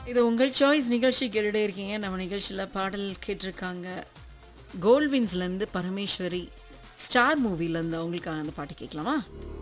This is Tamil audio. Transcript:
இது உங்கள் சாய்ஸ் நிகழ்ச்சி கேட்டுட்டே இருக்கீங்க. நம்ம நிகழ்ச்சியில் பாடல் கேட்டிருக்காங்க. கோல்வின்ஸ்லேருந்து பரமேஸ்வரி. ஸ்டார் மூவிலேருந்து அவங்களுக்காக அந்த பாட்டு கேட்கலாமா?